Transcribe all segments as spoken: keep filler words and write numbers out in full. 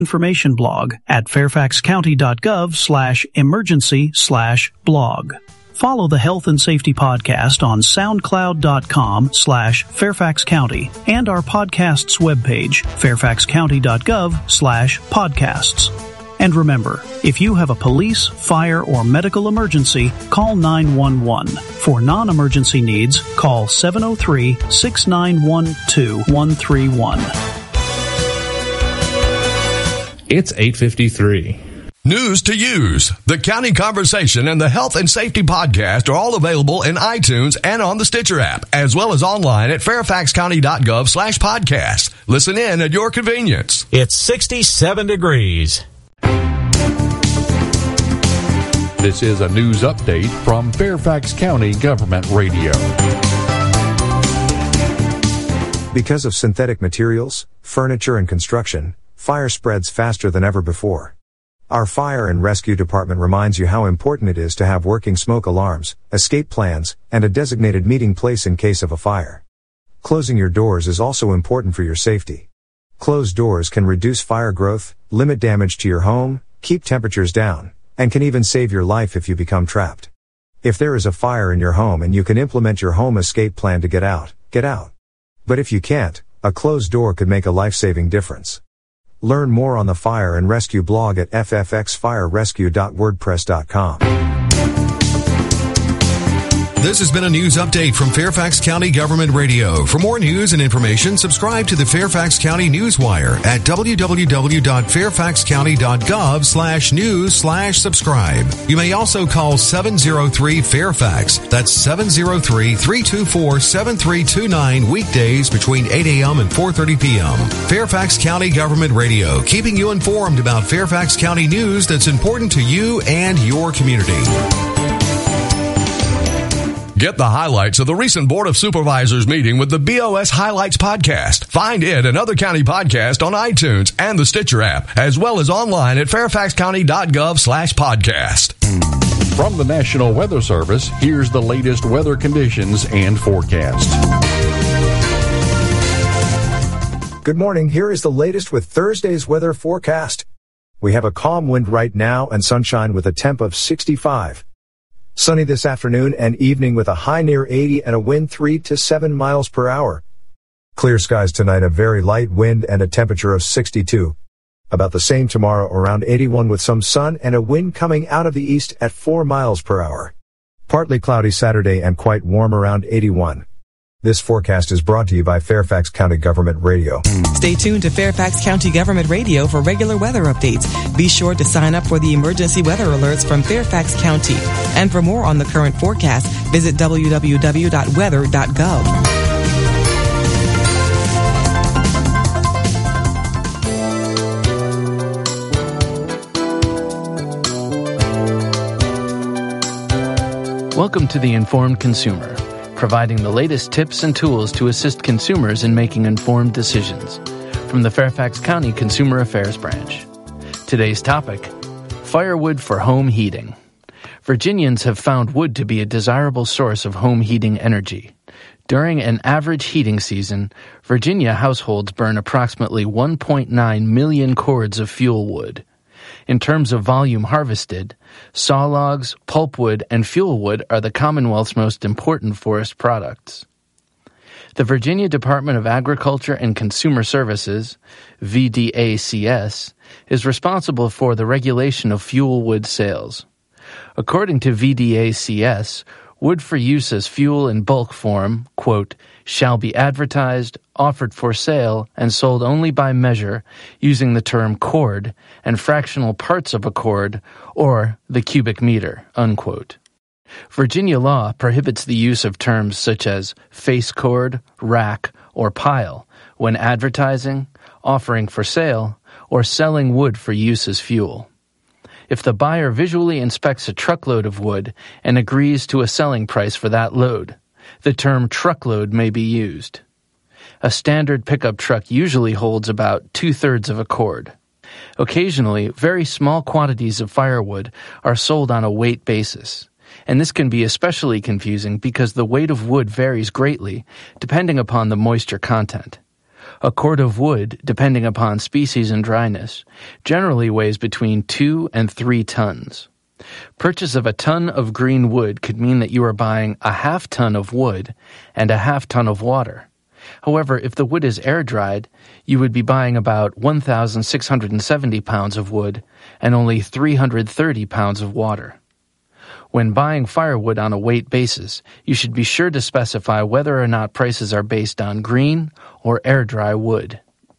information blog at fairfaxcounty.gov slash emergency slash blog. Follow the Health and Safety Podcast on soundcloud.com slash Fairfax County and our podcast's webpage, fairfaxcounty.gov slash podcasts. And remember, if you have a police, fire, or medical emergency, call nine one one. For non-emergency needs, call seven oh three, six nine one two, one three one. It's eight fifty-three. News to use. The County Conversation and the Health and Safety Podcast are all available in iTunes and on the Stitcher app, as well as online at fairfaxcounty.gov slash podcast. Listen in at your convenience. It's sixty-seven degrees. This is a news update from Fairfax County Government Radio. Because of synthetic materials, furniture, and construction, fire spreads faster than ever before. Our Fire and Rescue Department reminds you how important it is to have working smoke alarms, escape plans, and a designated meeting place in case of a fire. Closing your doors is also important for your safety. Closed doors can reduce fire growth, limit damage to your home, keep temperatures down, and can even save your life if you become trapped. If there is a fire in your home and you can implement your home escape plan to get out, get out. But if you can't, a closed door could make a life-saving difference. Learn more on the Fire and Rescue blog at f f x fire rescue dot wordpress dot com. This has been a news update from Fairfax County Government Radio. For more news and information, subscribe to the Fairfax County Newswire at w w w dot fairfax county dot gov slash news slash subscribe. You may also call seven oh three Fairfax. That's seven oh three, three two four, seven three two nine weekdays between eight a.m. and four thirty p.m. Fairfax County Government Radio, keeping you informed about Fairfax County news that's important to you and your community. Get the highlights of the recent Board of Supervisors meeting with the B O S Highlights podcast. Find it and other county podcasts on iTunes and the Stitcher app, as well as online at fairfaxcounty.gov slash podcast. From the National Weather Service, here's the latest weather conditions and forecast. Good morning. Here is the latest with Thursday's weather forecast. We have a calm wind right now and sunshine with a temp of sixty-five. Sunny this afternoon and evening with a high near eighty and a wind three to seven miles per hour. Clear skies tonight, a very light wind and a temperature of sixty-two. About the same tomorrow, around eighty-one with some sun and a wind coming out of the east at four miles per hour. Partly cloudy Saturday and quite warm around eighty-one. This forecast is brought to you by Fairfax County Government Radio. Stay tuned to Fairfax County Government Radio for regular weather updates. Be sure to sign up for the emergency weather alerts from Fairfax County. And for more on the current forecast, visit w w w dot weather dot gov. Welcome to The Informed Consumer, providing the latest tips and tools to assist consumers in making informed decisions. From the Fairfax County Consumer Affairs Branch. Today's topic, firewood for home heating. Virginians have found wood to be a desirable source of home heating energy. During an average heating season, Virginia households burn approximately one point nine million cords of fuel wood. In terms of volume harvested, sawlogs, pulpwood, and fuelwood are the Commonwealth's most important forest products. The Virginia Department of Agriculture and Consumer Services, V D A C S, is responsible for the regulation of fuelwood sales. According to V D A C S, wood for use as fuel in bulk form, quote, shall be advertised, offered for sale, and sold only by measure, using the term cord and fractional parts of a cord, or the cubic meter, unquote. Virginia law prohibits the use of terms such as face cord, rack, or pile when advertising, offering for sale, or selling wood for use as fuel. If the buyer visually inspects a truckload of wood and agrees to a selling price for that load, the term truckload may be used. A standard pickup truck usually holds about two-thirds of a cord. Occasionally, very small quantities of firewood are sold on a weight basis, and this can be especially confusing because the weight of wood varies greatly depending upon the moisture content. A cord of wood, depending upon species and dryness, generally weighs between two and three tons. Purchase of a ton of green wood could mean that you are buying a half ton of wood and a half ton of water. However, if the wood is air-dried, you would be buying about one thousand six hundred seventy pounds of wood and only three hundred thirty pounds of water. When buying firewood on a weight basis, you should be sure to specify whether or not prices are based on green or air-dry wood.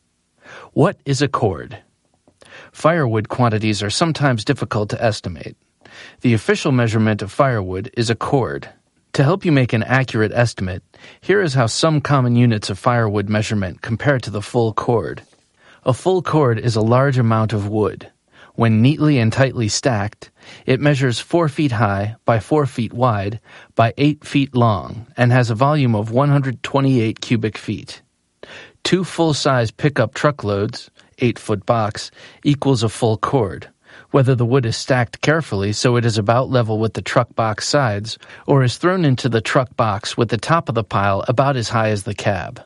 What is a cord? Firewood quantities are sometimes difficult to estimate. The official measurement of firewood is a cord. To help you make an accurate estimate, here is how some common units of firewood measurement compare to the full cord. A full cord is a large amount of wood. When neatly and tightly stacked, it measures four feet high by four feet wide by eight feet long and has a volume of one hundred twenty-eight cubic feet. Two full-size pickup truckloads, eight-foot box, equals a full cord, whether the wood is stacked carefully so it is about level with the truck box sides, or is thrown into the truck box with the top of the pile about as high as the cab.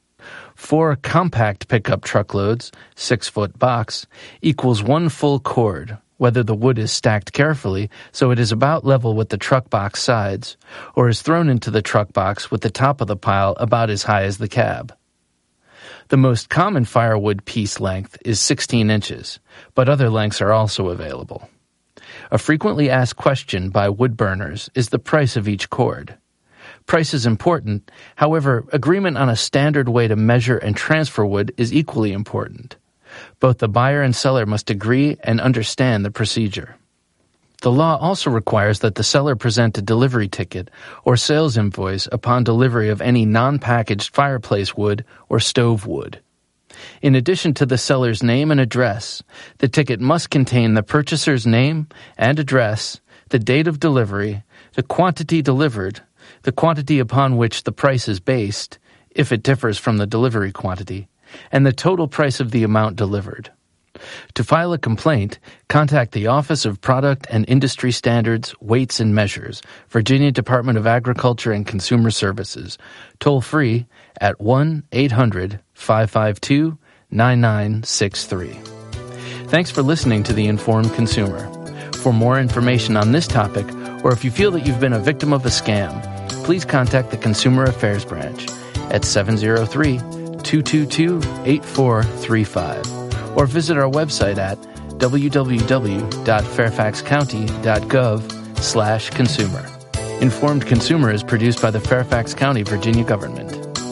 Four compact pickup truckloads, six-foot box, equals one full cord, whether the wood is stacked carefully so it is about level with the truck box sides, or is thrown into the truck box with the top of the pile about as high as the cab. The most common firewood piece length is sixteen inches, but other lengths are also available. A frequently asked question by wood burners is the price of each cord. Price is important, however, agreement on a standard way to measure and transfer wood is equally important. Both the buyer and seller must agree and understand the procedure. The law also requires that the seller present a delivery ticket or sales invoice upon delivery of any non-packaged fireplace wood or stove wood. In addition to the seller's name and address, the ticket must contain the purchaser's name and address, the date of delivery, the quantity delivered, the quantity upon which the price is based, if it differs from the delivery quantity, and the total price of the amount delivered. To file a complaint, contact the Office of Product and Industry Standards, Weights and Measures, Virginia Department of Agriculture and Consumer Services, toll-free at one eight hundred five five two nine nine six three. Thanks for listening to The Informed Consumer. For more information on this topic, or if you feel that you've been a victim of a scam, please contact the Consumer Affairs Branch at seven oh three, two two two, eight four three five. Or visit our website at w w w dot fairfax county dot gov slash consumer. Informed Consumer is produced by the Fairfax County, Virginia government.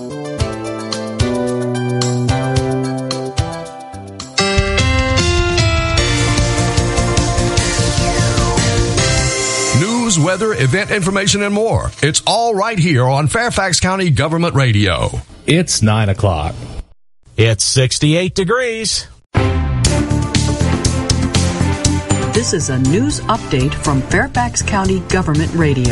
News, weather, event information, and more. It's all right here on Fairfax County Government Radio. It's nine o'clock. It's sixty-eight degrees. This is a news update from Fairfax County Government Radio.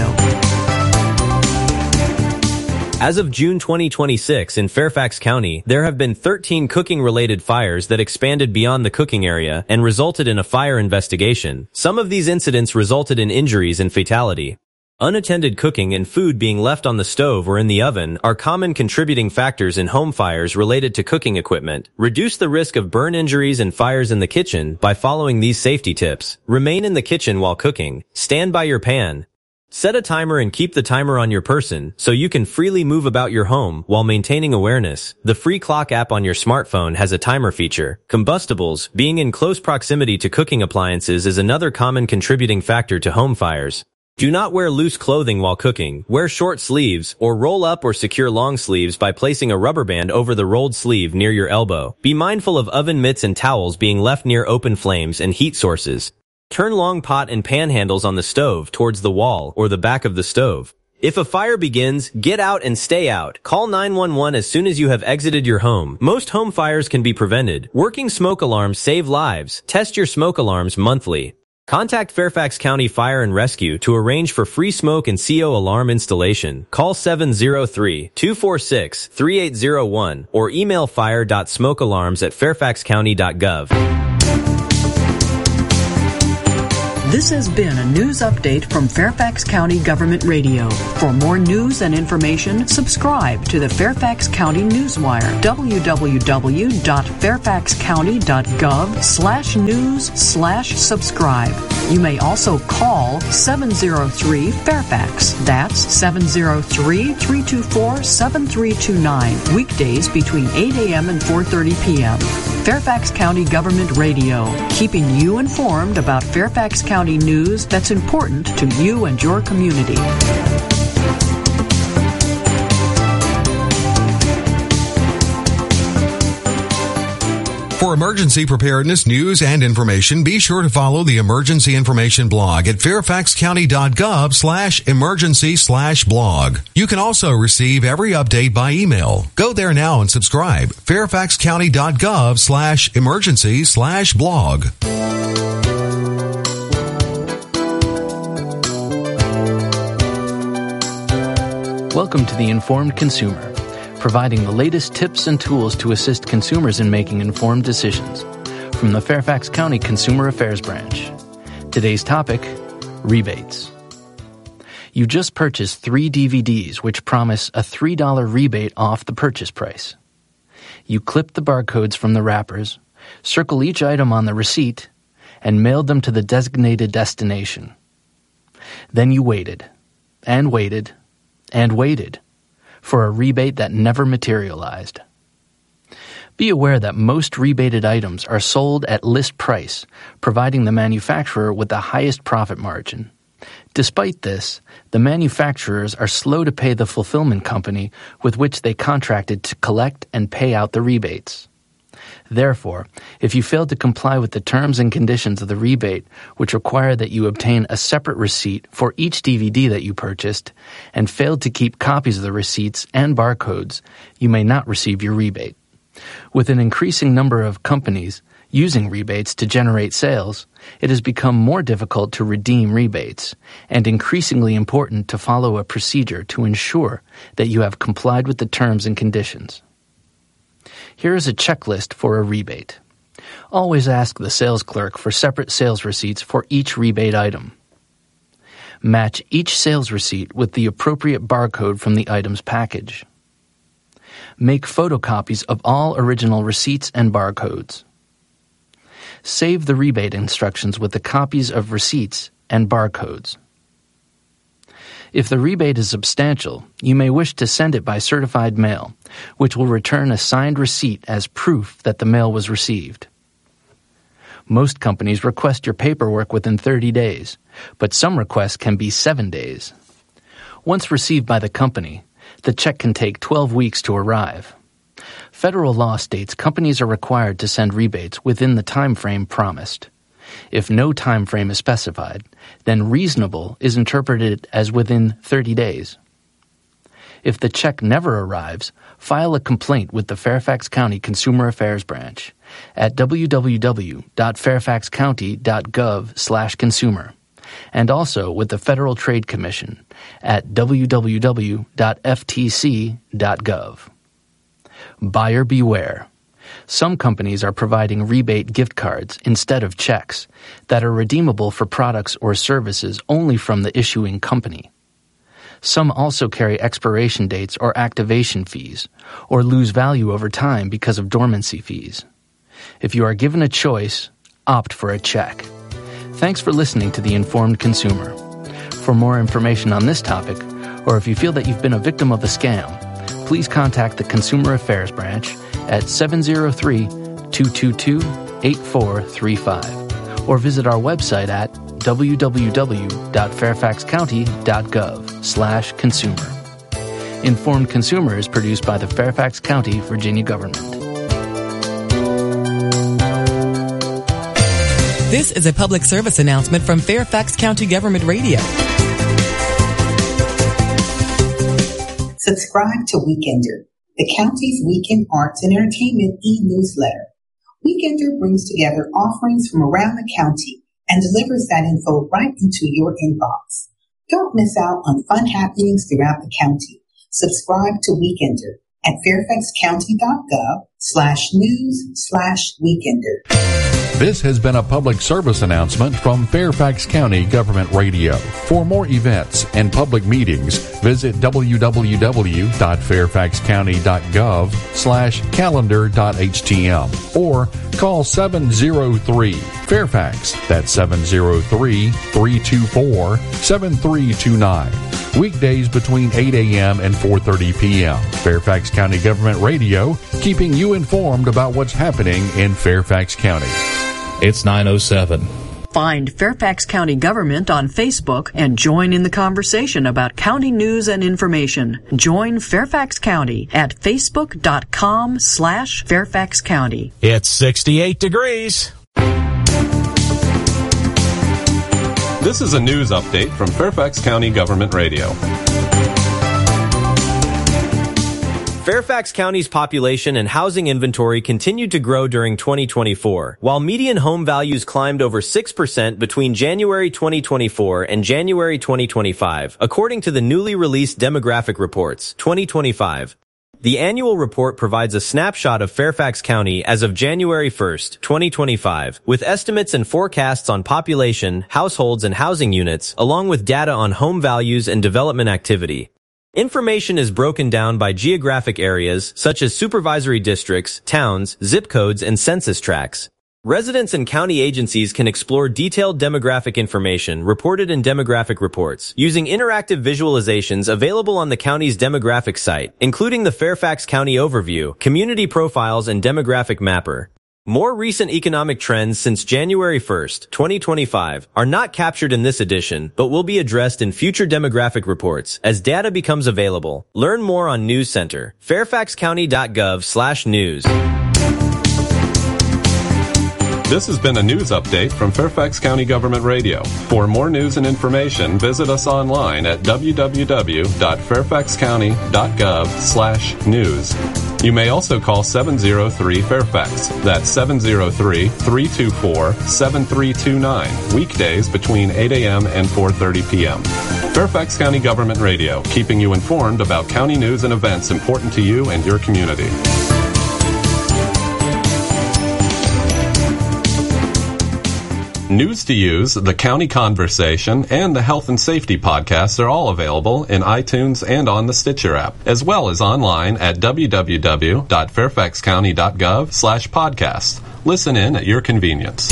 As of June twenty twenty-six in Fairfax County, there have been thirteen cooking-related fires that expanded beyond the cooking area and resulted in a fire investigation. Some of these incidents resulted in injuries and fatality. Unattended cooking and food being left on the stove or in the oven are common contributing factors in home fires related to cooking equipment. Reduce the risk of burn injuries and fires in the kitchen by following these safety tips. Remain in the kitchen while cooking. Stand by your pan. Set a timer and keep the timer on your person so you can freely move about your home while maintaining awareness. The free clock app on your smartphone has a timer feature. Combustibles, being in close proximity to cooking appliances, is another common contributing factor to home fires. Do not wear loose clothing while cooking. Wear short sleeves or roll up or secure long sleeves by placing a rubber band over the rolled sleeve near your elbow. Be mindful of oven mitts and towels being left near open flames and heat sources. Turn long pot and pan handles on the stove towards the wall or the back of the stove. If a fire begins, get out and stay out. Call nine one one as soon as you have exited your home. Most home fires can be prevented. Working smoke alarms save lives. Test your smoke alarms monthly. Contact Fairfax County Fire and Rescue to arrange for free smoke and C O alarm installation. Call seven oh three, two four six, three eight oh one or email fire dot smoke alarms at fairfax county dot gov. This has been a news update from Fairfax County Government Radio. For more news and information, subscribe to the Fairfax County Newswire, w w w dot fairfax county dot gov slash news slash subscribe. You may also call seven oh three Fairfax. That's seven oh three, three two four, seven three two nine. Weekdays between eight a.m. and four thirty p.m. Fairfax County Government Radio, keeping you informed about Fairfax County news that's important to you and your community. For emergency preparedness news and information, be sure to follow the emergency information blog at fairfax county dot gov slash emergency slash blog. You can also receive every update by email. Go there now and subscribe. fairfax county dot gov slash emergency slash blog. Welcome to The Informed Consumer, providing the latest tips and tools to assist consumers in making informed decisions from the Fairfax County Consumer Affairs Branch. Today's topic, rebates. You just purchased three D V Ds which promise a three dollars rebate off the purchase price. You clipped the barcodes from the wrappers, circle each item on the receipt, and mailed them to the designated destination. Then you waited, and waited, and waited for a rebate that never materialized. Be aware that most rebated items are sold at list price, providing the manufacturer with the highest profit margin. Despite this, the manufacturers are slow to pay the fulfillment company with which they contracted to collect and pay out the rebates. Therefore, if you fail to comply with the terms and conditions of the rebate, which require that you obtain a separate receipt for each D V D that you purchased, and failed to keep copies of the receipts and barcodes, you may not receive your rebate. With an increasing number of companies using rebates to generate sales, it has become more difficult to redeem rebates, and increasingly important to follow a procedure to ensure that you have complied with the terms and conditions. Here is a checklist for a rebate. Always ask the sales clerk for separate sales receipts for each rebate item. Match each sales receipt with the appropriate barcode from the item's package. Make photocopies of all original receipts and barcodes. Save the rebate instructions with the copies of receipts and barcodes. If the rebate is substantial, you may wish to send it by certified mail, which will return a signed receipt as proof that the mail was received. Most companies request your paperwork within thirty days, but some requests can be seven days. Once received by the company, the check can take twelve weeks to arrive. Federal law states companies are required to send rebates within the time frame promised. If no time frame is specified, then reasonable is interpreted as within thirty days. If the check never arrives, file a complaint with the Fairfax County Consumer Affairs Branch at w w w dot fairfax county dot gov slash consumer, and also with the Federal Trade Commission at w w w dot f t c dot gov. Buyer beware. Some companies are providing rebate gift cards instead of checks that are redeemable for products or services only from the issuing company. Some also carry expiration dates or activation fees, or lose value over time because of dormancy fees. If you are given a choice, opt for a check. Thanks for listening to The Informed Consumer. For more information on this topic, or if you feel that you've been a victim of a scam, please contact the Consumer Affairs Branch at seven oh three, two two two, eight four three five, or visit our website at w w w dot fairfax county dot gov slash consumer. Informed Consumer is produced by the Fairfax County, Virginia government. This is a public service announcement from Fairfax County Government Radio. Subscribe to Weekender, the county's weekend arts and entertainment e-newsletter. Weekender brings together offerings from around the county and delivers that info right into your inbox. Don't miss out on fun happenings throughout the county. Subscribe to Weekender at fairfax county dot gov slash news slash Weekender. This has been a public service announcement from Fairfax County Government Radio. For more events and public meetings, visit w w w dot fairfax county dot gov slash calendar dot h t m or call seven zero three Fairfax. That's seven zero three, three two four, seven three two nine. Weekdays between eight a.m. and four thirty p.m. Fairfax County Government Radio, keeping you informed about what's happening in Fairfax County. It's nine oh seven. Find Fairfax County Government on Facebook and join in the conversation about county news and information. Join Fairfax County at facebook.com slash Fairfax County. It's sixty-eight degrees. This is a news update from Fairfax County Government Radio. Fairfax County's population and housing inventory continued to grow during twenty twenty-four, while median home values climbed over six percent between January twenty twenty-four and January twenty twenty-five, according to the newly released Demographic Reports twenty twenty-five. The annual report provides a snapshot of Fairfax County as of January first, twenty twenty-five, with estimates and forecasts on population, households, and housing units, along with data on home values and development activity. Information is broken down by geographic areas such as supervisory districts, towns, zip codes, and census tracts. Residents and county agencies can explore detailed demographic information reported in demographic reports using interactive visualizations available on the county's demographic site, including the Fairfax County Overview, Community Profiles, and Demographic Mapper. More recent economic trends since January first, twenty twenty-five are not captured in this edition, but will be addressed in future demographic reports as data becomes available. Learn more on News Center, fairfax county dot gov slash news. This has been a news update from Fairfax County Government Radio. For more news and information, visit us online at w w w dot fairfax county dot gov slash news. You may also call seven zero three Fairfax. That's seven zero three, three two four, seven three two nine. Weekdays between eight a.m. and four thirty p.m. Fairfax County Government Radio, keeping you informed about county news and events important to you and your community. News to Use, the County Conversation, and the Health and Safety podcasts are all available in iTunes and on the Stitcher app, as well as online at w w w dot fairfax county dot gov slash podcast. Listen in at your convenience.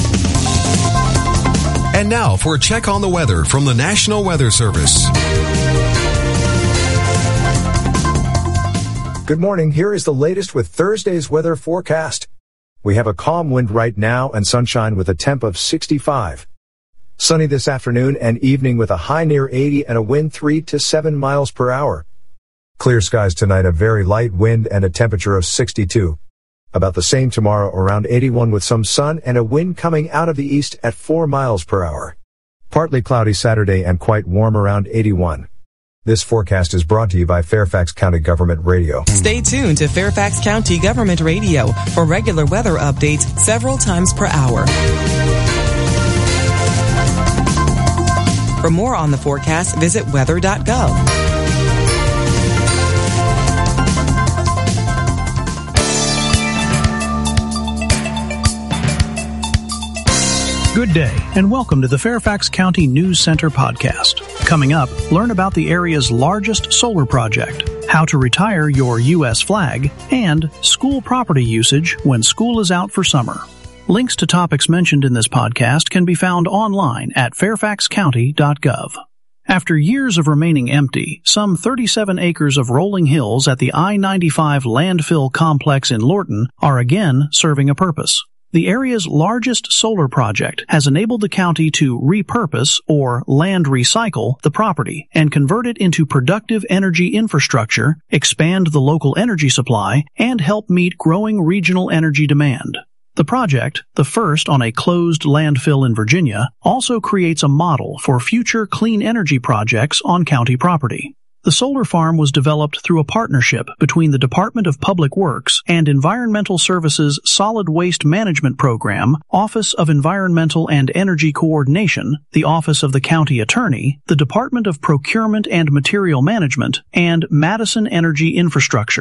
And now for a check on the weather from the National Weather Service. Good morning. Here is the latest with Thursday's weather forecast. We have a calm wind right now and sunshine with a temp of sixty-five. Sunny this afternoon and evening with a high near eighty and a wind three to seven miles per hour. Clear skies tonight, a very light wind and a temperature of sixty-two. About the same tomorrow, around eighty-one with some sun and a wind coming out of the east at four miles per hour. Partly cloudy Saturday and quite warm around eighty-one. This forecast is brought to you by Fairfax County Government Radio. Stay tuned to Fairfax County Government Radio for regular weather updates several times per hour. For more on the forecast, visit weather dot gov. Good day, and welcome to the Fairfax County News Center podcast. Coming up, learn about the area's largest solar project, how to retire your U S flag, and school property usage when school is out for summer. Links to topics mentioned in this podcast can be found online at fairfax county dot gov. After years of remaining empty, some thirty-seven acres of rolling hills at the I ninety-five landfill complex in Lorton are again serving a purpose. The area's largest solar project has enabled the county to repurpose, or land recycle, the property and convert it into productive energy infrastructure, expand the local energy supply, and help meet growing regional energy demand. The project, the first on a closed landfill in Virginia, also creates a model for future clean energy projects on county property. The solar farm was developed through a partnership between the Department of Public Works and Environmental Services Solid Waste Management Program, Office of Environmental and Energy Coordination, the Office of the County Attorney, the Department of Procurement and Material Management, and Madison Energy Infrastructure.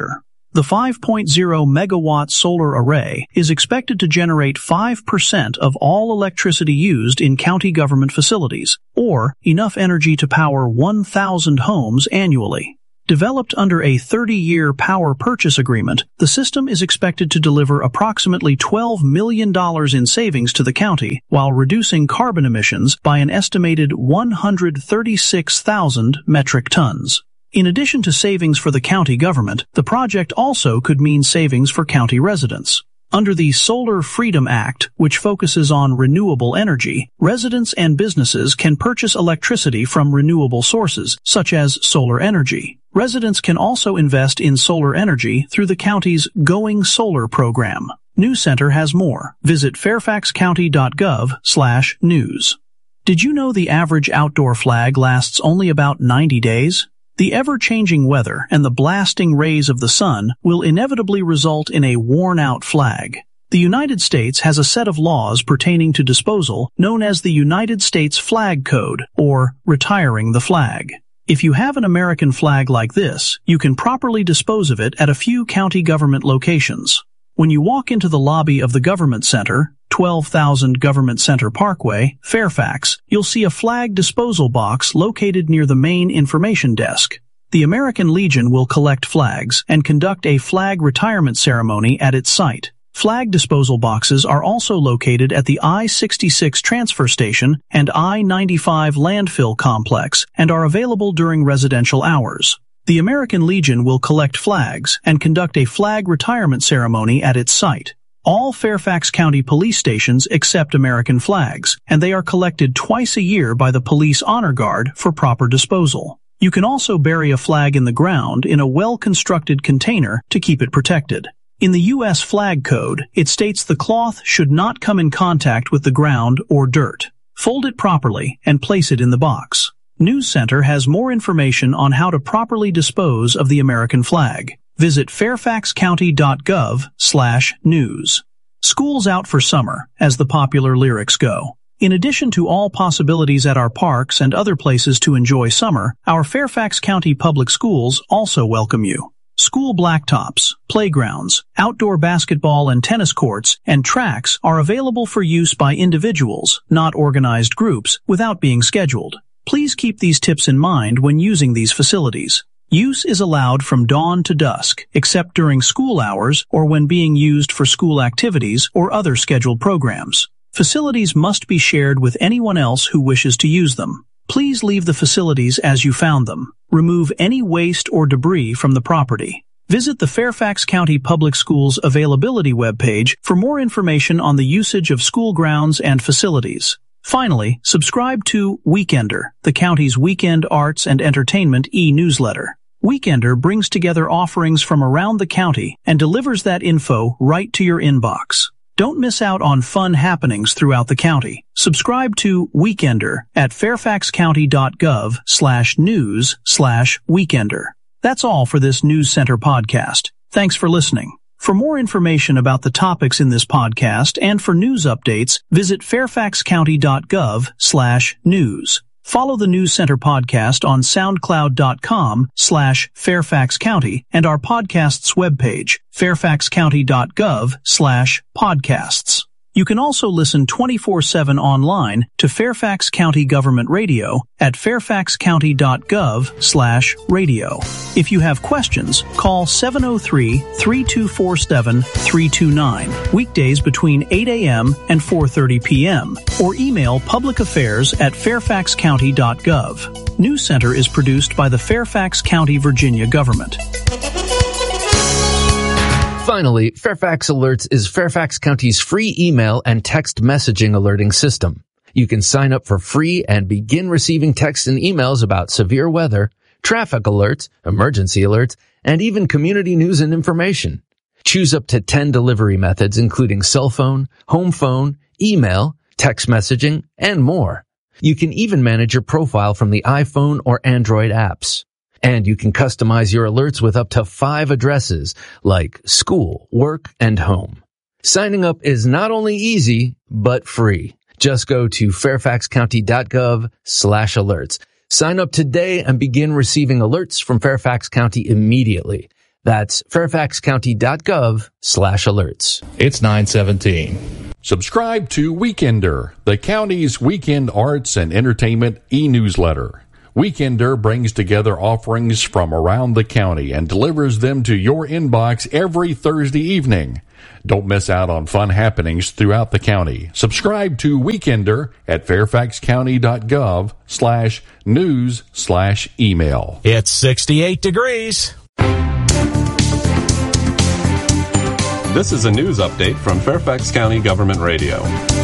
The five point oh megawatt solar array is expected to generate five percent of all electricity used in county government facilities, or enough energy to power one thousand homes annually. Developed under a thirty-year power purchase agreement, the system is expected to deliver approximately twelve million dollars in savings to the county while reducing carbon emissions by an estimated one hundred thirty-six thousand metric tons. In addition to savings for the county government, the project also could mean savings for county residents. Under the Solar Freedom Act, which focuses on renewable energy, residents and businesses can purchase electricity from renewable sources, such as solar energy. Residents can also invest in solar energy through the county's Going Solar program. News Center has more. Visit fairfax county dot gov slash news. Did you know the average outdoor flag lasts only about ninety days? The ever-changing weather and the blasting rays of the sun will inevitably result in a worn-out flag. The United States has a set of laws pertaining to disposal known as the United States Flag Code, or retiring the flag. If you have an American flag like this, you can properly dispose of it at a few county government locations. When you walk into the lobby of the Government Center, twelve thousand Government Center Parkway, Fairfax, you'll see a flag disposal box located near the main information desk. The American Legion will collect flags and conduct a flag retirement ceremony at its site. Flag disposal boxes are also located at the I sixty-six transfer station and I ninety-five landfill complex and are available during residential hours. The American Legion will collect flags and conduct a flag retirement ceremony at its site. All Fairfax County police stations accept American flags, and they are collected twice a year by the Police Honor Guard for proper disposal. You can also bury a flag in the ground in a well-constructed container to keep it protected. In the U S Flag Code, it states the cloth should not come in contact with the ground or dirt. Fold it properly and place it in the box. News Center has more information on how to properly dispose of the American flag. Visit fairfax county dot gov slash news. School's out for summer, as the popular lyrics go. In addition to all possibilities at our parks and other places to enjoy summer, our Fairfax County Public Schools also welcome you. School blacktops, playgrounds, outdoor basketball and tennis courts, and tracks are available for use by individuals, not organized groups, without being scheduled. Please keep these tips in mind when using these facilities. Use is allowed from dawn to dusk, except during school hours or when being used for school activities or other scheduled programs. Facilities must be shared with anyone else who wishes to use them. Please leave the facilities as you found them. Remove any waste or debris from the property. Visit the Fairfax County Public Schools Availability webpage for more information on the usage of school grounds and facilities. Finally, subscribe to Weekender, the county's weekend arts and entertainment e-newsletter. Weekender brings together offerings from around the county and delivers that info right to your inbox. Don't miss out on fun happenings throughout the county. Subscribe to Weekender at fairfax county dot gov slash news slash weekender. That's all for this News Center podcast. Thanks for listening. For more information about the topics in this podcast and for news updates, visit fairfax county dot gov slash news. Follow the News Center podcast on soundcloud dot com slash Fairfax County and our podcast's webpage, fairfax county dot gov slash podcasts. You can also listen twenty-four seven online to Fairfax County Government Radio at fairfax county dot gov slash radio. If you have questions, call seven oh three, three two four seven, three two nine, weekdays between eight a.m. and four thirty p.m., or email public affairs at fairfax county dot gov. News Center is produced by the Fairfax County, Virginia government. Finally, Fairfax Alerts is Fairfax County's free email and text messaging alerting system. You can sign up for free and begin receiving texts and emails about severe weather, traffic alerts, emergency alerts, and even community news and information. Choose up to ten delivery methods, including cell phone, home phone, email, text messaging, and more. You can even manage your profile from the iPhone or Android apps. And you can customize your alerts with up to five addresses, like school, work, and home. Signing up is not only easy, but free. Just go to fairfax county dot gov slash alerts. Sign up today and begin receiving alerts from Fairfax County immediately. That's fairfaxcounty.gov slash alerts. It's nine seventeen. Subscribe to Weekender, the county's weekend arts and entertainment e-newsletter. Weekender brings together offerings from around the county and delivers them to your inbox every Thursday evening. Don't miss out on fun happenings throughout the county. Subscribe to Weekender at fairfaxcounty.gov slash news slash email. It's sixty-eight degrees. This is a news update from Fairfax County Government Radio.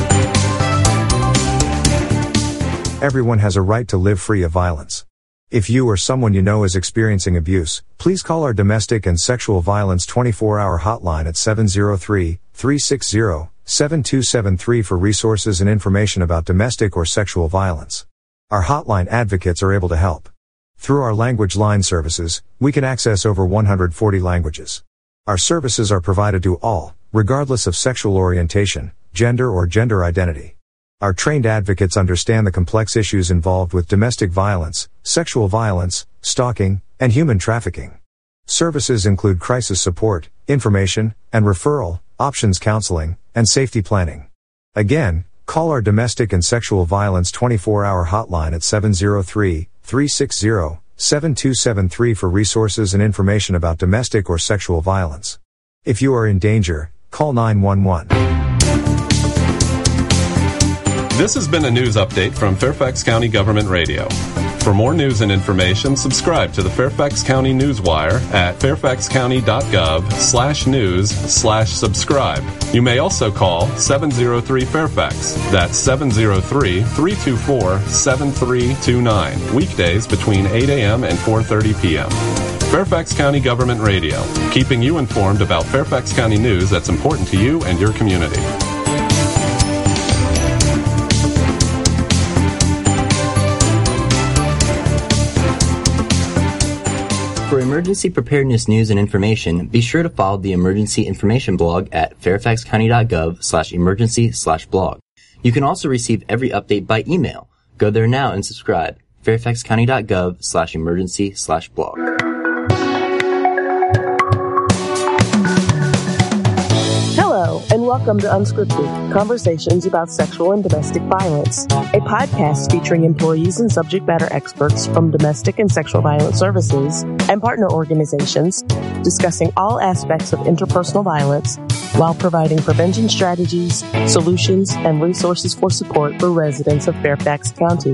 Everyone has a right to live free of violence. If you or someone you know is experiencing abuse, please call our Domestic and Sexual Violence twenty-four hour hotline at seven oh three, three six zero, seven two seven three for resources and information about domestic or sexual violence. Our hotline advocates are able to help. Through our language line services, we can access over one hundred forty languages. Our services are provided to all, regardless of sexual orientation, gender or gender identity. Our trained advocates understand the complex issues involved with domestic violence, sexual violence, stalking, and human trafficking. Services include crisis support, information, and referral, options counseling, and safety planning. Again, call our Domestic and Sexual Violence twenty-four hour hotline at seven oh three, three six zero, seven two seven three for resources and information about domestic or sexual violence. If you are in danger, call nine one one. This has been a news update from Fairfax County Government Radio. For more news and information, subscribe to the Fairfax County Newswire at fairfaxcounty.gov slash news slash subscribe. You may also call seven oh three Fairfax. That's seven oh three, three two four, seven three two nine. Weekdays between eight a.m. and four thirty p.m. Fairfax County Government Radio, keeping you informed about Fairfax County news that's important to you and your community. For emergency preparedness news and information, be sure to follow the emergency information blog at fairfaxcounty.gov slash emergency slash blog. You can also receive every update by email. Go there now and subscribe. fairfaxcounty.gov slash emergency slash blog. Hello, and welcome to Unscripted, conversations about sexual and domestic violence, a podcast featuring employees and subject matter experts from domestic and sexual violence services and partner organizations discussing all aspects of interpersonal violence while providing prevention strategies, solutions, and resources for support for residents of Fairfax County.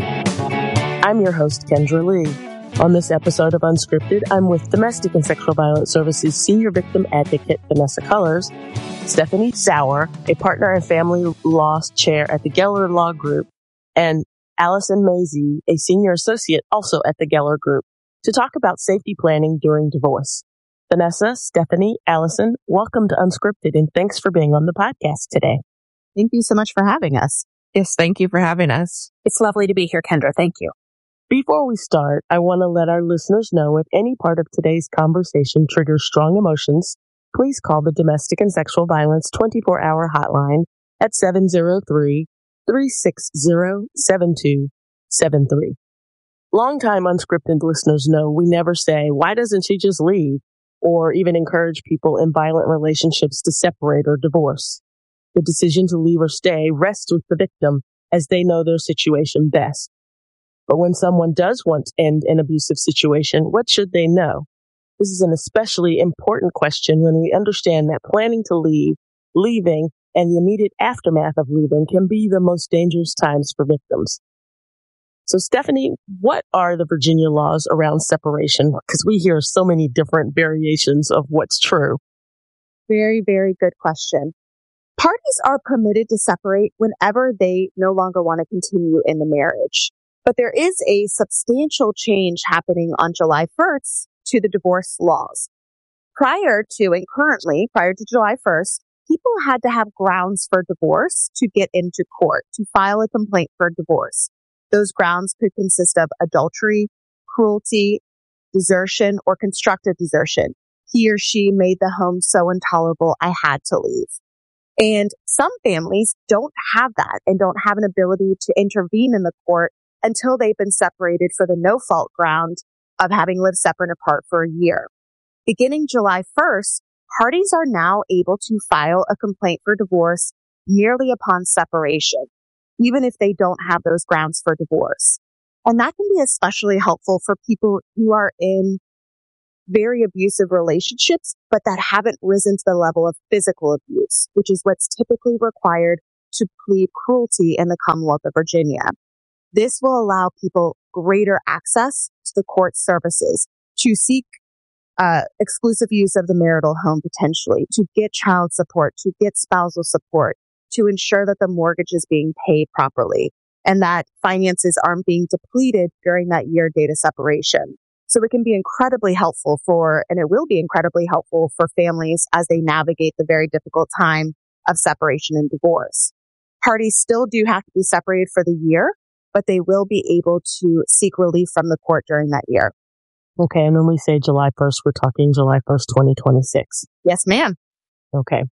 I'm your host, Kendra Lee. On this episode of Unscripted, I'm with Domestic and Sexual Violence Services Senior Victim Advocate Vanessa Cullors, Stephanie Sauer, a partner and family law chair at the Geller Law Group, and Allison Mazie, a senior associate also at the Geller Group, to talk about safety planning during divorce. Vanessa, Stephanie, Allison, welcome to Unscripted, and thanks for being on the podcast today. Thank you so much for having us. Yes, thank you for having us. It's lovely to be here, Kendra. Thank you. Before we start, I want to let our listeners know if any part of today's conversation triggers strong emotions, please call the Domestic and Sexual Violence twenty-four hour hotline at seven oh three, three six zero, seven two seven three. Longtime Unscripted listeners know we never say, why doesn't she just leave? Or even encourage people in violent relationships to separate or divorce. The decision to leave or stay rests with the victim, as they know their situation best. But when someone does want to end an abusive situation, what should they know? This is an especially important question when we understand that planning to leave, leaving, and the immediate aftermath of leaving can be the most dangerous times for victims. So, Stephanie, what are the Virginia laws around separation? Because we hear so many different variations of what's true. Very, very good question. Parties are permitted to separate whenever they no longer want to continue in the marriage. But there is a substantial change happening on July first to the divorce laws. Prior to and currently, prior to July first, people had to have grounds for divorce to get into court, to file a complaint for divorce. Those grounds could consist of adultery, cruelty, desertion, or constructive desertion. He or she made the home so intolerable, I had to leave. And some families don't have that and don't have an ability to intervene in the court until they've been separated for the no-fault ground of having lived separate and apart for a year. Beginning July first, parties are now able to file a complaint for divorce merely upon separation, even if they don't have those grounds for divorce. And that can be especially helpful for people who are in very abusive relationships, but that haven't risen to the level of physical abuse, which is what's typically required to plead cruelty in the Commonwealth of Virginia. This will allow people greater access to the court services to seek uh, exclusive use of the marital home potentially, to get child support, to get spousal support, to ensure that the mortgage is being paid properly and that finances aren't being depleted during that year data separation. So it can be incredibly helpful for, and it will be incredibly helpful for families as they navigate the very difficult time of separation and divorce. Parties still do have to be separated for the year, but they will be able to seek relief from the court during that year. Okay, and when we say July first, we're talking July first, twenty twenty-six. Yes, ma'am. Okay.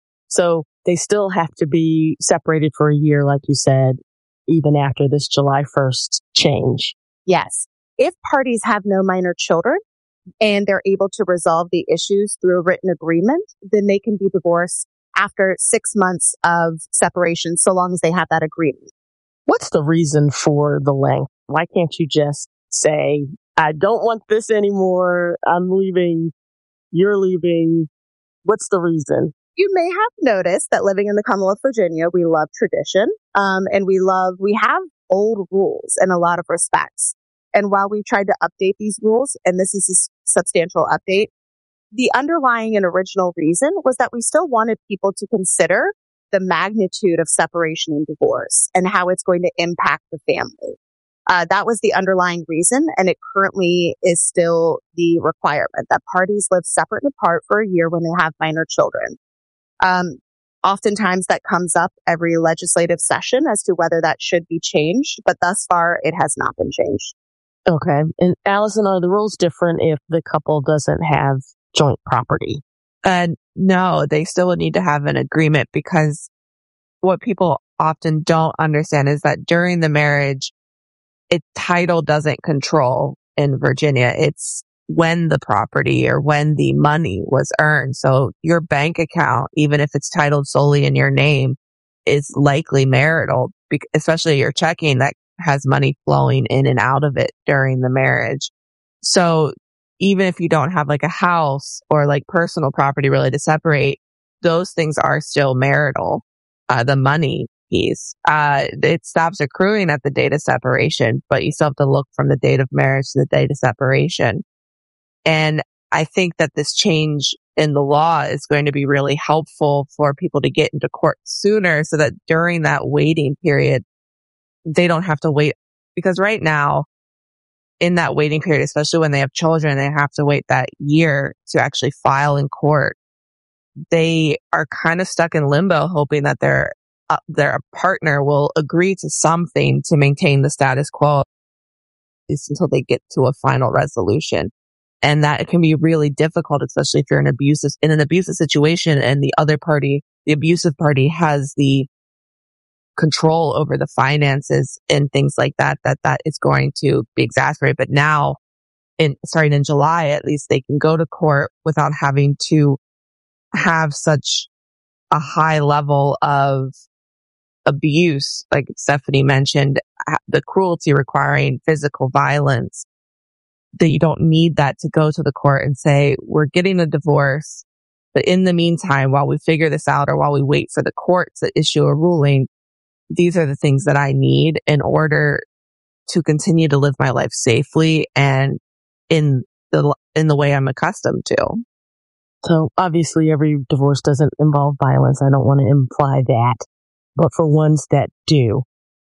So they still have to be separated for a year, like you said, even after this July first change. Yes. If parties have no minor children and they're able to resolve the issues through a written agreement, then they can be divorced after six months of separation, so long as they have that agreement. What's the reason for the length? Why can't you just say, I don't want this anymore, I'm leaving, you're leaving? What's the reason? You may have noticed that living in the Commonwealth of Virginia, we love tradition, um, and we love, we have old rules in a lot of respects. And while we've tried to update these rules, and this is a substantial update, the underlying and original reason was that we still wanted people to consider the magnitude of separation and divorce and how it's going to impact the family. Uh, that was the underlying reason, and it currently is still the requirement that parties live separate and apart for a year when they have minor children. Um, oftentimes that comes up every legislative session as to whether that should be changed, but thus far it has not been changed. Okay. And Allison, are the rules different if the couple doesn't have joint property? Uh, no, they still would need to have an agreement, because what people often don't understand is that during the marriage, it title doesn't control in Virginia. It's when the property or when the money was earned. So your bank account, even if it's titled solely in your name, is likely marital, especially your checking that has money flowing in and out of it during the marriage. So even if you don't have like a house or like personal property really to separate, those things are still marital. Uh, the money piece, uh, it stops accruing at the date of separation, but you still have to look from the date of marriage to the date of separation. And I think that this change in the law is going to be really helpful for people to get into court sooner, so that during that waiting period, they don't have to wait. Because right now, in that waiting period, especially when they have children, they have to wait that year to actually file in court. They are kind of stuck in limbo, hoping that their uh, their partner will agree to something to maintain the status quo, at least until they get to a final resolution. And that it can be really difficult, especially if you're in abusive in an abusive situation and the other party, the abusive party, has the control over the finances and things like that, that that is going to be exacerbated. But now, in starting in July, at least they can go to court without having to have such a high level of abuse, like Stephanie mentioned, the cruelty requiring physical violence. That you don't need that to go to the court and say, we're getting a divorce, but in the meantime, while we figure this out or while we wait for the court to issue a ruling, these are the things that I need in order to continue to live my life safely and in the in the way I'm accustomed to. So obviously every divorce doesn't involve violence. I don't want to imply that. But for ones that do,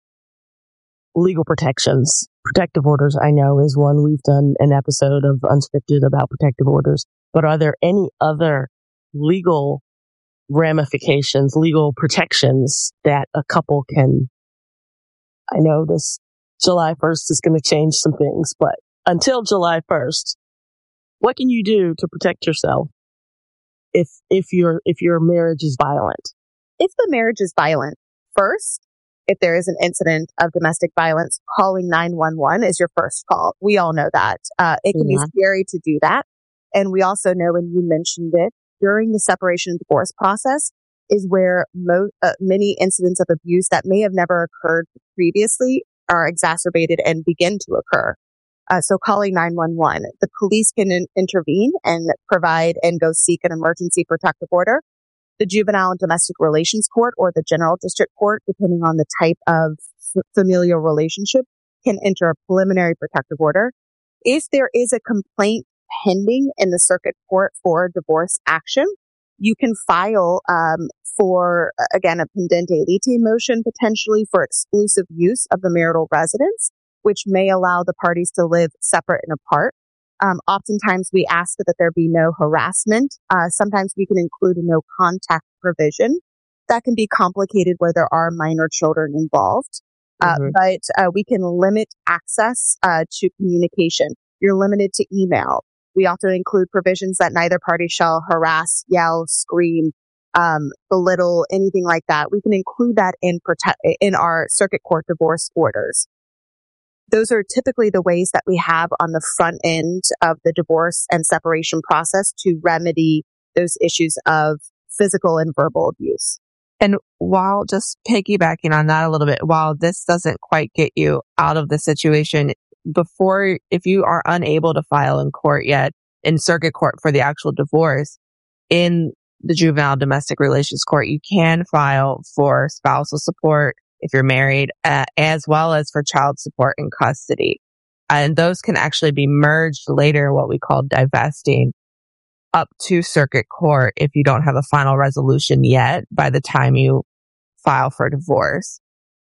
legal protections, protective orders, I know, is one. We've done an episode of Unscripted about protective orders. But are there any other legal ramifications, legal protections that a couple can? I know this July first is going to change some things, but until July first, what can you do to protect yourself if if your if your marriage is violent? If the marriage is violent, first, if there is an incident of domestic violence, calling nine one one is your first call. We all know that. Uh, it can yeah. be scary to do that. And we also know, and you mentioned it, during the separation and divorce process is where mo- uh, many incidents of abuse that may have never occurred previously are exacerbated and begin to occur. Uh, so calling nine one one, the police can in- intervene and provide and go seek an emergency protective order. The juvenile and domestic relations court or the general district court, depending on the type of f- familial relationship, can enter a preliminary protective order. If there is a complaint pending in the circuit court for divorce action, you can file um, for, again, a pendente lite motion potentially for exclusive use of the marital residence, which may allow the parties to live separate and apart. Um, oftentimes we ask that there be no harassment. Uh, sometimes we can include a no contact provision. That can be complicated where there are minor children involved. Uh, mm-hmm. But uh, we can limit access uh, to communication. You're limited to email. We also include provisions that neither party shall harass, yell, scream, um, belittle, anything like that. We can include that in protect in our circuit court divorce orders. Those are typically the ways that we have on the front end of the divorce and separation process to remedy those issues of physical and verbal abuse. And while just piggybacking on that a little bit, while this doesn't quite get you out of the situation, before, if you are unable to file in court yet, in circuit court for the actual divorce, in the juvenile domestic relations court, you can file for spousal support if you're married, uh, as well as for child support and custody. And those can actually be merged later, what we call divesting, up to circuit court if you don't have a final resolution yet by the time you file for divorce.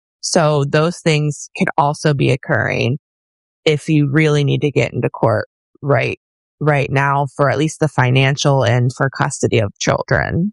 So those things can also be occurring if you really need to get into court right right now for at least the financial and for custody of children.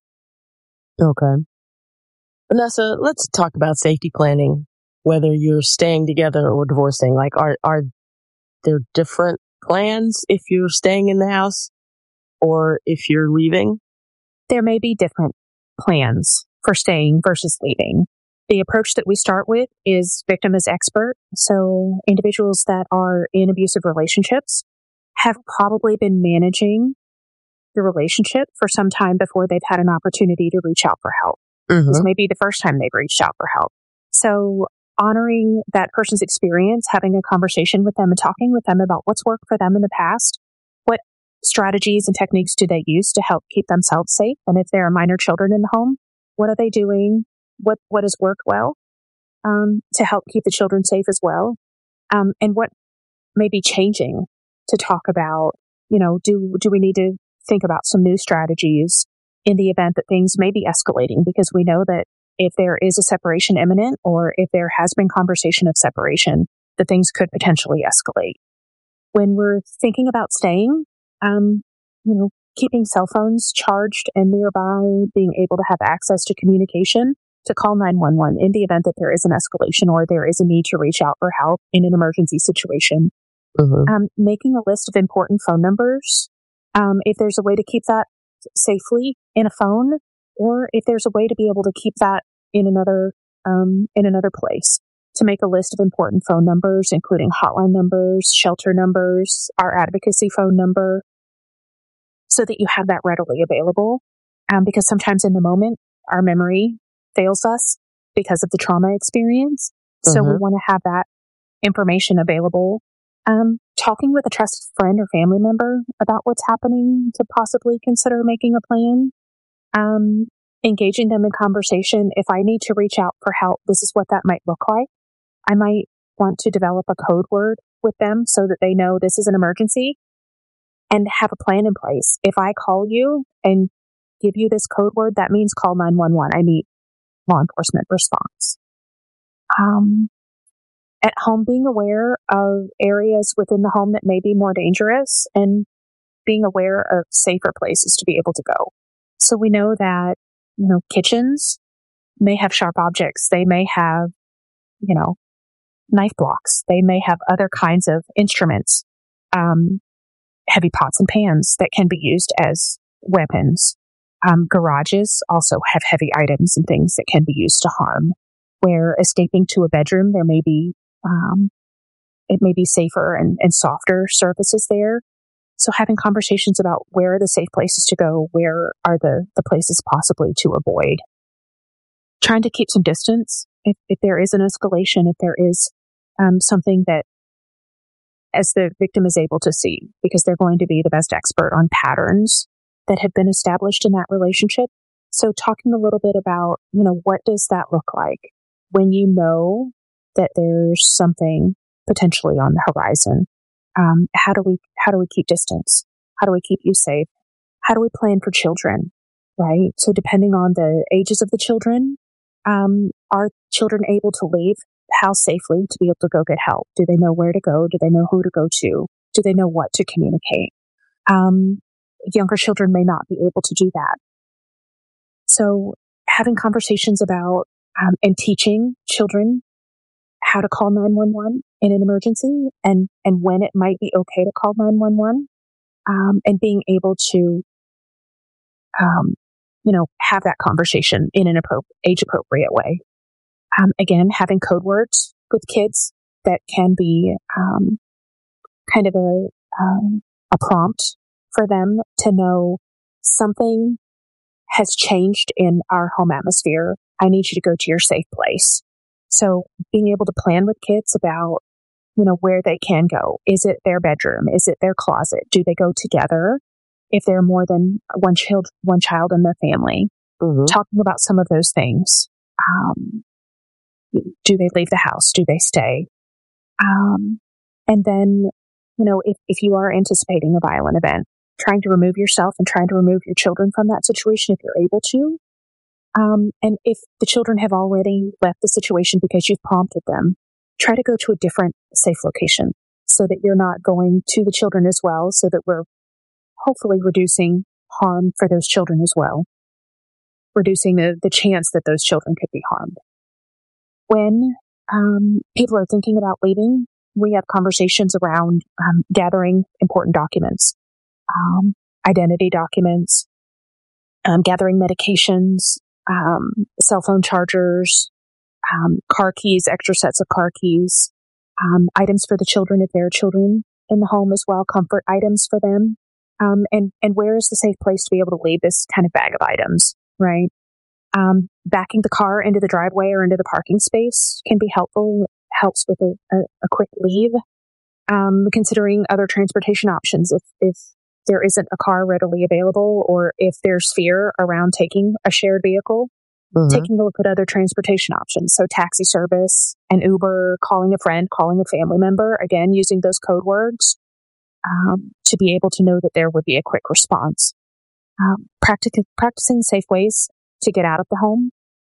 Okay. Vanessa, let's talk about safety planning, whether you're staying together or divorcing. Like, are are there different plans if you're staying in the house or if you're leaving? There may be different plans for staying versus leaving. The approach that we start with is victim as expert. So individuals that are in abusive relationships have probably been managing the relationship for some time before they've had an opportunity to reach out for help. Mm-hmm. This may be the first time they've reached out for help. So honoring that person's experience, having a conversation with them and talking with them about what's worked for them in the past, what strategies and techniques do they use to help keep themselves safe? And if there are minor children in the home, what are they doing? What what has worked well um, to help keep the children safe as well? Um, and what may be changing to talk about, you know, do do we need to think about some new strategies in the event that things may be escalating? Because we know that if there is a separation imminent or if there has been conversation of separation, that things could potentially escalate. When we're thinking about staying, um, you know, keeping cell phones charged and nearby, being able to have access to communication, to call nine one one in the event that there is an escalation or there is a need to reach out for help in an emergency situation. Mm-hmm. Um, making a list of important phone numbers, um, if there's a way to keep that safely in a phone, or if there's a way to be able to keep that in another um, in another place. To make a list of important phone numbers, including hotline numbers, shelter numbers, our advocacy phone number, so that you have that readily available. Um, because sometimes in the moment, our memory fails us because of the trauma experience. So mm-hmm. we want to have that information available. Um, talking with a trusted friend or family member about what's happening to possibly consider making a plan. Um, engaging them in conversation. If I need to reach out for help, this is what that might look like. I might want to develop a code word with them so that they know this is an emergency and have a plan in place. If I call you and give you this code word, that means call nine one one. I need law enforcement response. Um, at home, being aware of areas within the home that may be more dangerous and being aware of safer places to be able to go. So we know that, you know, kitchens may have sharp objects. They may have, you know, knife blocks. They may have other kinds of instruments, um, heavy pots and pans that can be used as weapons. Um, garages also have heavy items and things that can be used to harm. Where escaping to a bedroom, there may be, um, it may be safer and, and softer surfaces there. So having conversations about where are the safe places to go, where are the, the places possibly to avoid. Trying to keep some distance if, if there is an escalation, if there is um, something that as the victim is able to see, because they're going to be the best expert on patterns that have been established in that relationship. So talking a little bit about, you know, what does that look like when you know that there's something potentially on the horizon? Um, how do we, how do we keep distance? How do we keep you safe? How do we plan for children, right? So depending on the ages of the children, um, are children able to leave the house safely to be able to go get help? Do they know where to go? Do they know who to go to? Do they know what to communicate? Um, younger children may not be able to do that. So having conversations about um, and teaching children how to call nine one one in an emergency and, and when it might be okay to call nine one one, um, and being able to, um, you know, have that conversation in an appro- age appropriate way. Um, again, having code words with kids that can be, um, kind of a, um, a prompt for them to know something has changed in our home atmosphere. I need you to go to your safe place. So being able to plan with kids about, you know, where they can go. Is it their bedroom? Is it their closet? Do they go together? If there are more than one child, one child in their family, mm-hmm. talking about some of those things. Um, do they leave the house? Do they stay? Um, and then, you know, if, if you are anticipating a violent event, trying to remove yourself and trying to remove your children from that situation if you're able to. Um, and if the children have already left the situation because you've prompted them, try to go to a different safe location so that you're not going to the children as well, so that we're hopefully reducing harm for those children as well, reducing the, the chance that those children could be harmed. When um, people are thinking about leaving, we have conversations around um, gathering important documents, um, identity documents, um, gathering medications, um, cell phone chargers, um, car keys, extra sets of car keys, um, items for the children if there are children in the home as well, comfort items for them. Um, and, and where is the safe place to be able to leave this kind of bag of items, right? Um, backing the car into the driveway or into the parking space can be helpful, helps with a, a, a quick leave. Um, considering other transportation options if, if there isn't a car readily available or if there's fear around taking a shared vehicle, mm-hmm. taking a look at other transportation options. So taxi service, an Uber, calling a friend, calling a family member, again, using those code words. Um, to be able to know that there would be a quick response. Um, practic- practicing safe ways to get out of the home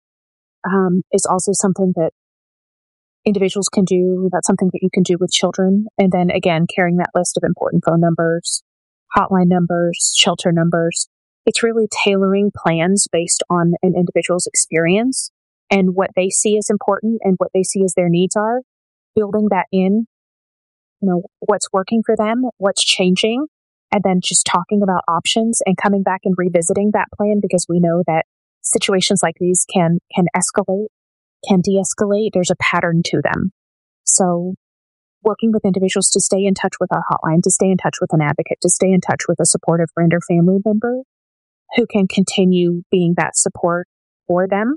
um, is also something that individuals can do. That's something that you can do with children. And then again, carrying that list of important phone numbers, hotline numbers, shelter numbers. It's really tailoring plans based on an individual's experience and what they see as important and what they see as their needs are, building that in. You know, what's working for them, what's changing, and then just talking about options and coming back and revisiting that plan because we know that situations like these can, can escalate, can de-escalate. There's a pattern to them. So working with individuals to stay in touch with our hotline, to stay in touch with an advocate, to stay in touch with a supportive friend or family member who can continue being that support for them,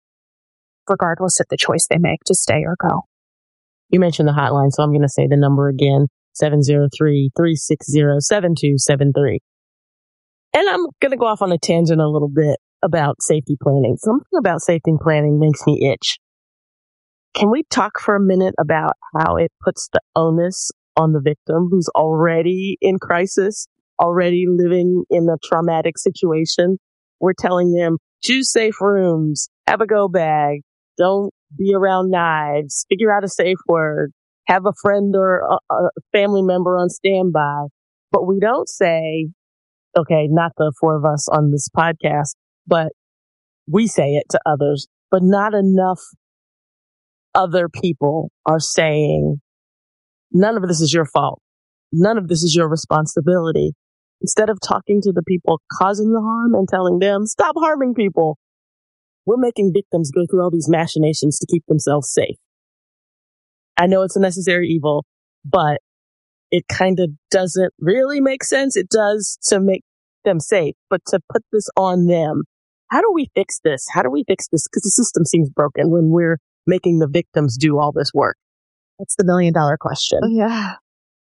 regardless of the choice they make to stay or go. You mentioned the hotline, so I'm going to say the number again, seven zero three, three six zero, seven two seven three. And I'm going to go off on a tangent a little bit about safety planning. Something about safety planning makes me itch. Can we talk for a minute about how it puts the onus on the victim who's already in crisis, already living in a traumatic situation? We're telling them, choose safe rooms, have a go bag, don't be around knives, figure out a safe word, have a friend or a, a family member on standby. But we don't say, okay, not the four of us on this podcast, but we say it to others, but not enough other people are saying, none of this is your fault. None of this is your responsibility. Instead of talking to the people causing the harm and telling them, stop harming people, we're making victims go through all these machinations to keep themselves safe. I know it's a necessary evil, but it kind of doesn't really make sense. It does to make them safe, but to put this on them, how do we fix this? How do we fix this? Because the system seems broken when we're making the victims do all this work. That's the million dollar question. Yeah.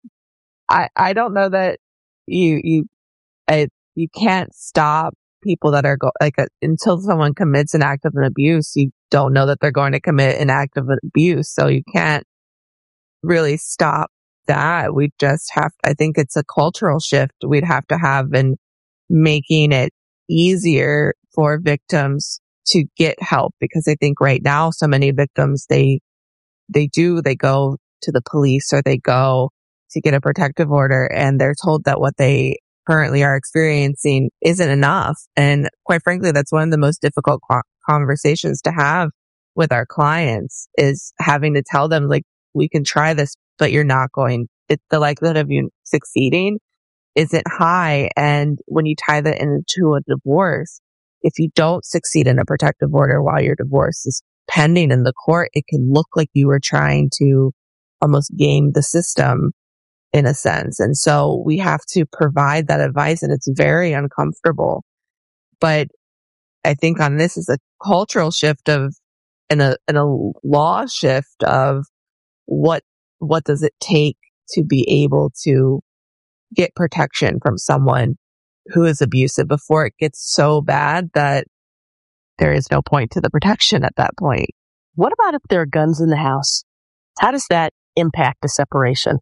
I, I don't know that you, you, I, you can't stop people that are go, like a, until someone commits an act of an abuse, you don't know that they're going to commit an act of an abuse. So you can't really stop that. We just have, I think it's a cultural shift we'd have to have in making it easier for victims to get help, because I think right now so many victims, they, they do, they go to the police or they go to get a protective order and they're told that what they currently are experiencing isn't enough. And quite frankly, that's one of the most difficult conversations to have with our clients, is having to tell them, like, we can try this, but you're not going, it, the likelihood of you succeeding isn't high. And when you tie that into a divorce, if you don't succeed in a protective order while your divorce is pending in the court, it can look like you were trying to almost game the system in a sense. And so we have to provide that advice, and it's very uncomfortable. But I think on this is a cultural shift of, and a, and a law shift of what, what does it take to be able to get protection from someone who is abusive before it gets so bad that there is no point to the protection at that point. What about if there are guns in the house? How does that impact the separation?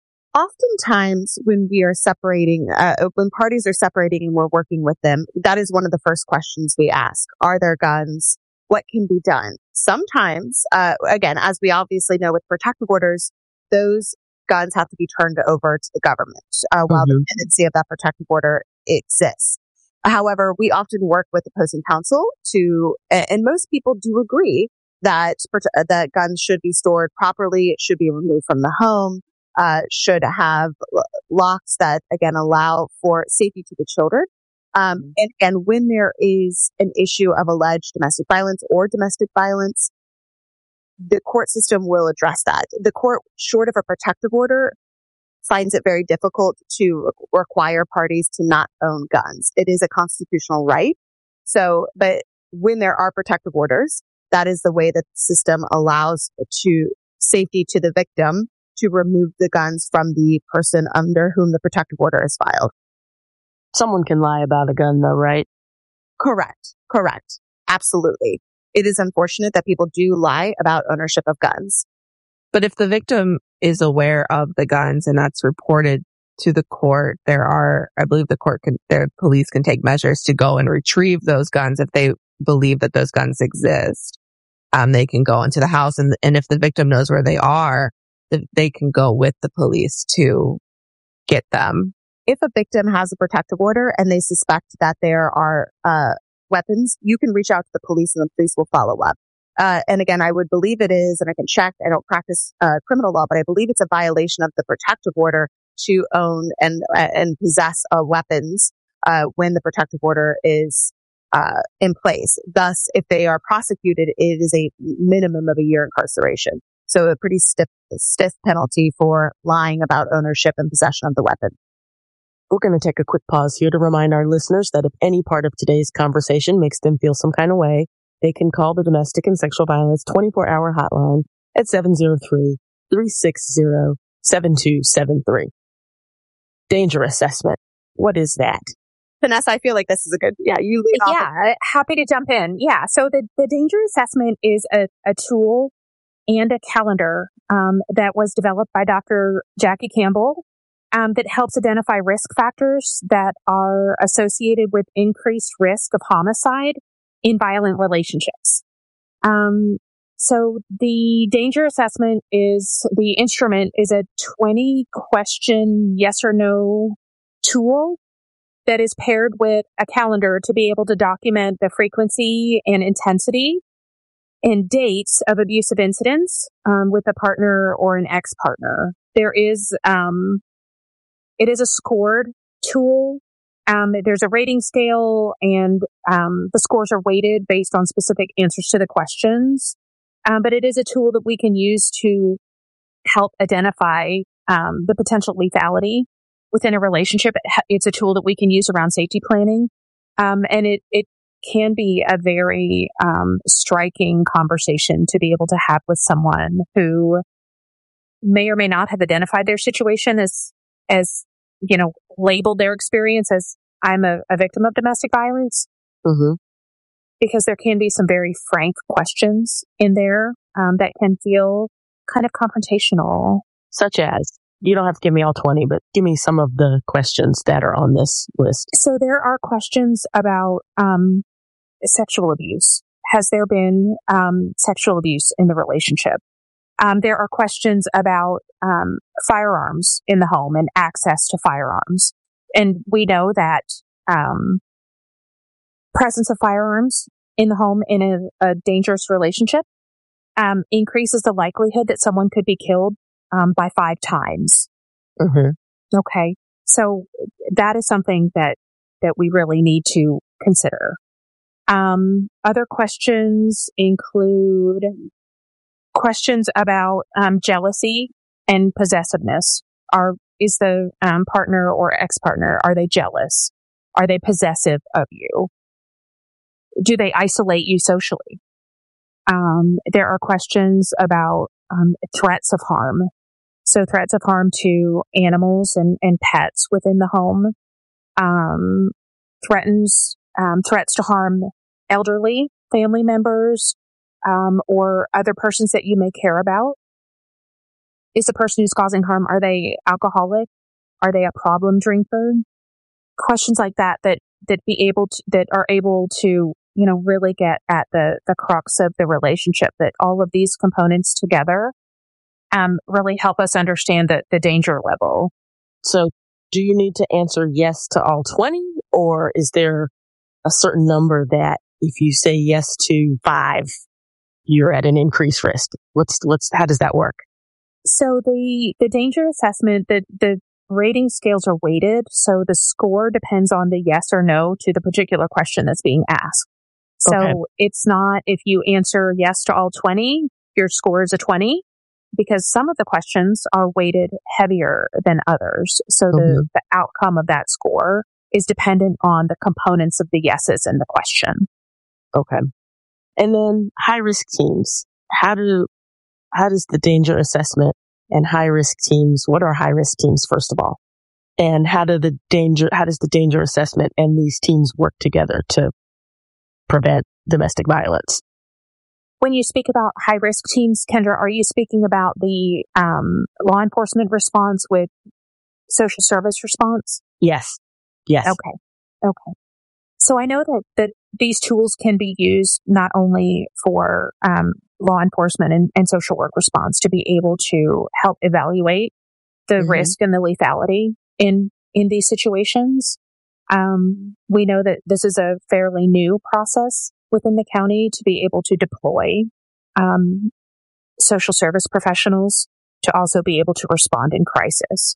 Oftentimes when we are separating, uh, when parties are separating and we're working with them, that is one of the first questions we ask. Are there guns? What can be done? Sometimes, uh, again, as we obviously know with protective orders, those guns have to be turned over to the government uh, while mm-hmm. the pendency of that protective order exists. However, we often work with opposing counsel to, and most people do agree that that guns should be stored properly. It should be removed from the home. Uh, should have locks that, again, allow for safety to the children. Um, and, and when there is an issue of alleged domestic violence or domestic violence, the court system will address that. The court, short of a protective order, finds it very difficult to require parties to not own guns. It is a constitutional right. So, but when there are protective orders, that is the way that the system allows to safety to the victim to remove the guns from the person under whom the protective order is filed. Someone can lie about a gun though, right? Correct. Correct. Absolutely. It is unfortunate that people do lie about ownership of guns. But if the victim is aware of the guns and that's reported to the court, there are, I believe the court can, their police can take measures to go and retrieve those guns if they believe that those guns exist. Um, they can go into the house, and, and if the victim knows where they are, they can go with the police to get them. If a victim has a protective order and they suspect that there are uh weapons, you can reach out to the police and the police will follow up. Uh, and again, I would believe it is, and I can check, I don't practice uh, criminal law, but I believe it's a violation of the protective order to own and uh, and possess uh, weapons uh, when the protective order is uh, in place. Thus, if they are prosecuted, it is a minimum of a year incarceration. So a pretty stiff, stiff penalty for lying about ownership and possession of the weapon. We're going to take a quick pause here to remind our listeners that if any part of today's conversation makes them feel some kind of way, they can call the Domestic and Sexual Violence twenty-four hour hotline at seven oh three, three six zero, seven two seven three. Danger assessment. What is that? Vanessa, I feel like this is a good, yeah, you lead off. Yeah, happy to jump in. Yeah, so the, the danger assessment is a, a tool and a calendar um, that was developed by Doctor Jackie Campbell um, that helps identify risk factors that are associated with increased risk of homicide in violent relationships. Um, so the danger assessment is, the instrument is a twenty question yes or no tool that is paired with a calendar to be able to document the frequency and intensity and dates of abusive incidents um, with a partner or an ex-partner. There is, um, it is a scored tool. Um, there's a rating scale, and um, the scores are weighted based on specific answers to the questions. Um, but it is a tool that we can use to help identify um, the potential lethality within a relationship. It's a tool that we can use around safety planning. Um, and it, it can be a very um, striking conversation to be able to have with someone who may or may not have identified their situation as, as, you know, labeled their experience as I'm a, a victim of domestic violence. Mm-hmm. Because there can be some very frank questions in there um, that can feel kind of confrontational. Such as, you don't have to give me all twenty, but give me some of the questions that are on this list. So there are questions about um, sexual abuse. Has there been um, sexual abuse in the relationship? Um, there are questions about um, firearms in the home and access to firearms. And we know that um, presence of firearms in the home in a, a dangerous relationship um, increases the likelihood that someone could be killed um, by five times. Mm-hmm. Okay. So that is something that, that we really need to consider. Um, other questions include questions about um, jealousy and possessiveness. Are is the um, partner or ex-partner, are they jealous? Are they possessive of you? Do they isolate you socially? Um, there are questions about um, threats of harm. So threats of harm to animals and, and pets within the home. Um, threatens um, threats to harm elderly family members um, or other persons that you may care about. Is the person who's causing harm, are they alcoholic? Are they a problem drinker? Questions like that that that be able to, that are able to, you know, really get at the the crux of the relationship. That all of these components together um, really help us understand the the danger level. So, do you need to answer yes to all twenty, or is there a certain number that if you say yes to five, you're at an increased risk? What's what's how does that work? So the the danger assessment, the the rating scales are weighted, so the score depends on the yes or no to the particular question that's being asked. So okay. It's not if you answer yes to all twenty, your score is a twenty, because some of the questions are weighted heavier than others. So mm-hmm. the, the outcome of that score is dependent on the components of the yeses in the question. Okay. And then high risk teams. How do how does the danger assessment and high risk teams, what are high risk teams first of all? And how do the danger how does the danger assessment and these teams work together to prevent domestic violence? When you speak about high risk teams, Kendra, are you speaking about the um, law enforcement response with social service response? Yes. Yes. Okay. Okay. So I know that, that these tools can be used not only for um, law enforcement and, and social work response to be able to help evaluate the mm-hmm. risk and the lethality in, in these situations. Um, we know that this is a fairly new process within the county to be able to deploy um, social service professionals to also be able to respond in crisis.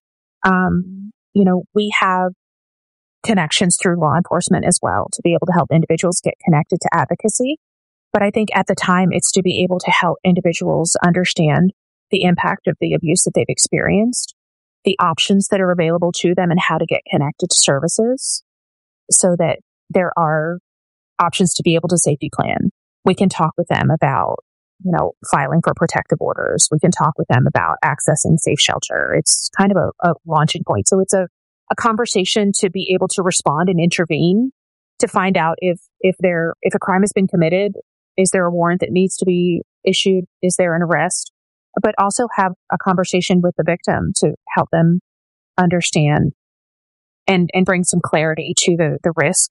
Um, you know, we have connections through law enforcement as well to be able to help individuals get connected to advocacy. But I think at the time it's to be able to help individuals understand the impact of the abuse that they've experienced, the options that are available to them, and how to get connected to services so that there are options to be able to safety plan. We can talk with them about, you know, filing for protective orders. We can talk with them about accessing safe shelter. It's kind of a, a launching point. So it's a a conversation to be able to respond and intervene to find out if, if there, if a crime has been committed, is there a warrant that needs to be issued? Is there an arrest? But also have a conversation with the victim to help them understand and, and bring some clarity to the, the risk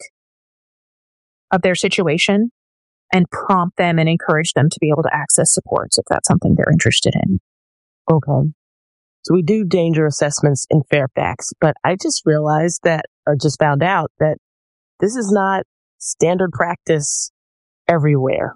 of their situation and prompt them and encourage them to be able to access supports if that's something they're interested in. Okay. So we do danger assessments in Fairfax, but I just realized that, or just found out that this is not standard practice everywhere.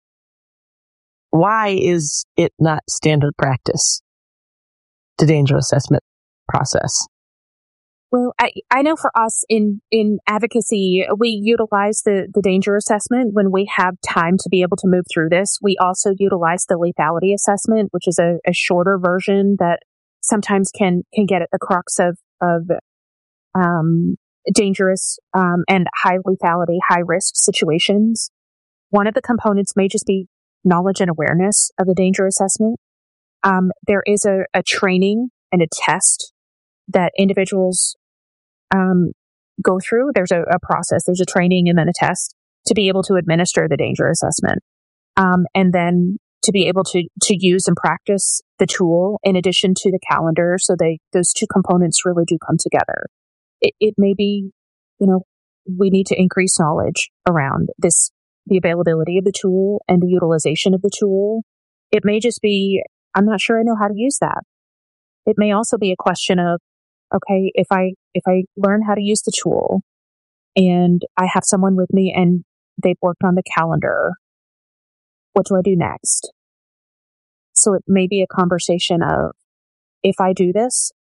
Why is it not standard practice, the danger assessment process? Well, I, I know for us in, in advocacy, we utilize the, the danger assessment when we have time to be able to move through this. We also utilize the lethality assessment, which is a, a shorter version that sometimes can, can get at the crux of, of, um, dangerous, um, and high lethality, high risk situations. One of the components may just be knowledge and awareness of the danger assessment. Um, there is a, a training and a test that individuals, um, go through. There's a, a process, there's a training and then a test to be able to administer the danger assessment. Um, and then to be able to, to use and practice the tool in addition to the calendar. So they, those two components really do come together. It, it may be, you know, we need to increase knowledge around this, the availability of the tool and the utilization of the tool. It may just be, I'm not sure I know how to use that. It may also be a question of, okay, if I, if I learn how to use the tool and I have someone with me and they've worked on the calendar, what do I do next? So it may be a conversation of, if I do this,